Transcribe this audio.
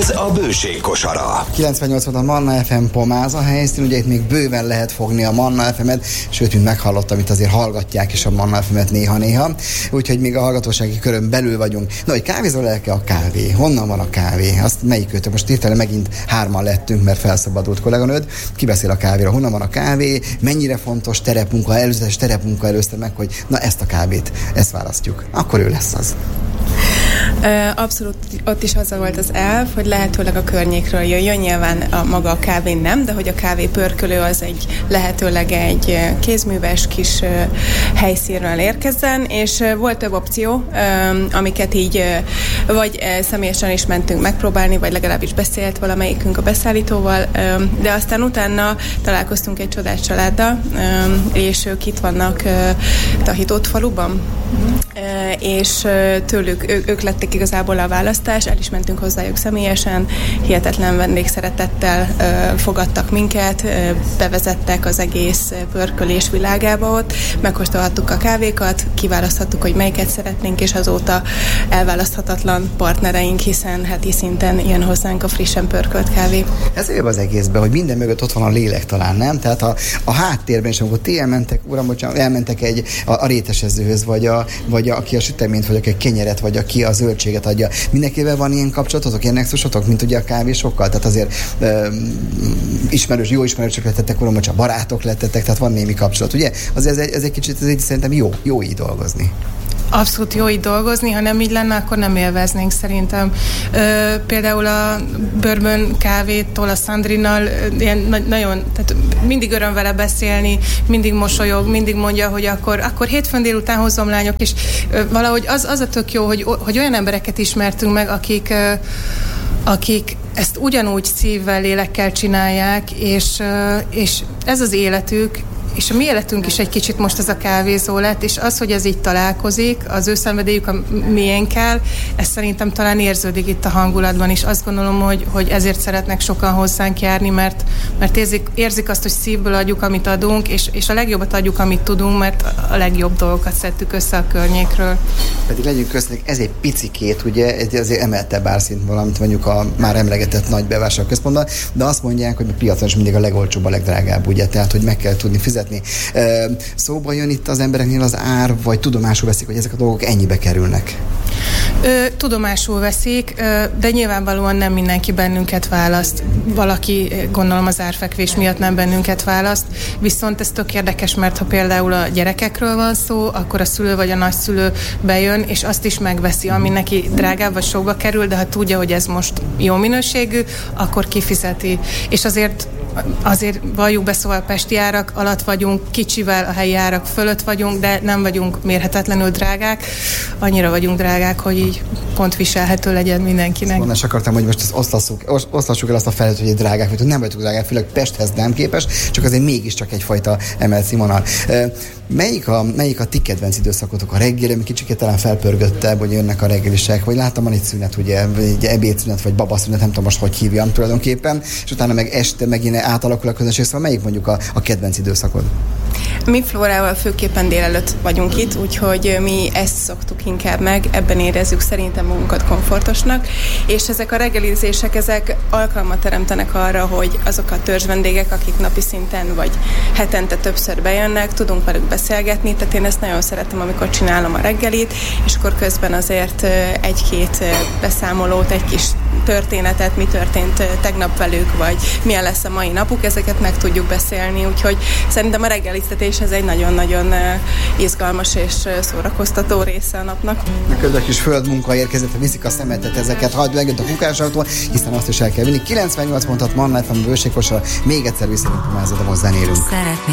Ez a Bőség kosara. 98 a Manna FM Pomáz a helyszín, ugye itt még bőven lehet fogni a Manna FM-et, sőt, mint meghallottam, itt azért hallgatják is a Manna FM-et néha-néha, úgyhogy még a hallgatósági körön belül vagyunk. Na, hogy kávézó lelke a kávé. Honnan van a kávé? Azt melyikőtök? Most hirtelen megint hárman lettünk, mert felszabadult kolléganőd. Ki beszél a kávéra? Honnan van a kávé? Mennyire fontos terepmunka? Előzetes terepmunka előzte meg, hogy na ezt a kávét, ezt választjuk. Akkor ő lesz az. Abszolút ott is az volt az elv, hogy lehetőleg a környékről jöjjön, nyilván maga a kávé nem, de hogy a kávé pörkölő az lehetőleg egy kézműves kis helyszínről érkezzen, és volt több opció, amiket így vagy személyesen is mentünk megpróbálni, vagy legalábbis beszélt valamelyikünk a beszállítóval, de aztán utána találkoztunk egy csodás családdal, és ők itt vannak Tahitót faluban, és tőlük ők lettek igazából a választás, el is mentünk hozzájuk személyesen, hihetetlen vendégszeretettel fogadtak minket, bevezettek az egész pörkölés világába ott, megkóstolhattuk a kávékat, kiválaszthattuk, hogy melyiket szeretnénk, és azóta elválaszthatatlan partnereink, hiszen heti szinten jön hozzánk a frissen pörkölt kávé. Ez jobb az egészben, hogy minden mögött ott van a lélek talán, nem? Tehát a háttérben is, amikor ti elmentek a rétesezőhöz, vagy aki a süteményt, vagy aki a kenyeret, vagy aki a zöldséget adja. Mindenkivel van ilyen kapcsolatotok, ilyen nexusotok, mint ugye a kávésokkal? Tehát azért jó ismerősök lettetek, csak barátok lettetek, tehát van némi kapcsolat, ugye? Azért ez egy kicsit szerintem jó így dolgozni. Abszolút jó így dolgozni, ha nem így lenne, akkor nem élveznénk szerintem. Például a Bourbon kávétól, a Sandrinnal ilyen nagyon, tehát mindig öröm vele beszélni, mindig mosolyog, mindig mondja, hogy akkor hétfőn délután hozom lányok, és valahogy az a tök jó, hogy olyan embereket ismertünk meg, akik ezt ugyanúgy szívvel, lélekkel csinálják, és ez az életük, és a mi életünk is egy kicsit most ez a kávézó lett, és az, hogy ez így találkozik, az ő szenvedélyük a miénkkel, ez szerintem talán érződik itt a hangulatban is. Azt gondolom, hogy ezért szeretnek sokan hozzánk járni, mert érzik azt, hogy szívből adjuk, amit adunk, és a legjobbat adjuk, amit tudunk, mert a legjobb dolgokat szedtük össze a környékről. Pedig legyünk köztük, ez egy picikét, ugye, egy azért emeltebb árszint valamit mondjuk a már emlegetett nagy bevásárlóközpontban, de azt mondják, hogy a piacon is mindig a legolcsóbb, a legdrágább, ugye, tehát hogy meg kell tudni fizetni. Szóba jön itt az embereknél az ár, vagy tudomásul veszik, hogy ezek a dolgok ennyibe kerülnek? Tudomásul veszik, de nyilvánvalóan nem mindenki bennünket választ. Valaki, gondolom, az árfekvés miatt nem bennünket választ, viszont ez tök érdekes, mert ha például a gyerekekről van szó, akkor a szülő vagy a nagyszülő bejön, és azt is megveszi, ami neki drágább vagy sokba kerül, de ha tudja, hogy ez most jó minőségű, akkor kifizeti. És azért valljuk be, szóval pesti árak alatt vagyunk, kicsivel a helyi árak fölött vagyunk, de nem vagyunk mérhetetlenül drágák. Annyira vagyunk drágák, hogy így pont viselhető legyen mindenkinek. Mondani akartam, hogy most ezt oszlassuk el azt a felett, hogy drágák, vagy nem vagyunk drágák, főleg Pesthez nem képes, csak azért mégiscsak egyfajta emelt színvonal. Melyik a ti kedvenc időszakotok? A reggel, ami kicsit talán felpörgöttebb, hogy jönnek a reggelisek, vagy láttam, van egy szünet, ugye, egy ebédszünet, vagy babaszünet, nem tudom most, hogy hívjam tulajdonképpen, és utána meg este megint átalakul a közönség, szóval melyik mondjuk a kedvenc időszakod? Mi Flórával főképpen délelőtt vagyunk itt, úgyhogy mi ezt szoktuk inkább meg, ebben érezzük szerintem magunkat komfortosnak, és ezek a reggelizések, ezek alkalmat teremtenek arra, hogy azok a törzsvendégek, akik napi szinten vagy hetente többször bejönnek, tudunk velük beszélgetni, tehát én ezt nagyon szeretem, amikor csinálom a reggelit, és akkor közben azért egy-két beszámolót, egy kis történetet, mi történt tegnap velük, vagy milyen lesz a mai napuk, ezeket meg tudjuk beszélni, úgyhogy szerintem a reggeliztetés ez egy nagyon-nagyon izgalmas és szórakoztató része a napnak. Közben a kis földmunka érkezett, viszik a szemetet, ezeket hagyd megjött a kukásautól, hiszen azt is el kell vinni. 98 pontot Manna FM Bőség kosara, még egyszer visszajöttünk, de hozzá élünk.